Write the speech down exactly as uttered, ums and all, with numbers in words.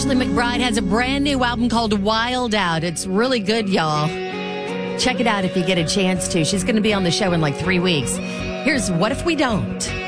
Ashley McBryde has a brand new album called Wild Out. It's really good, y'all. Check it out if you get a chance to. She's going to be on the show in like three weeks. Here's What If We Don't?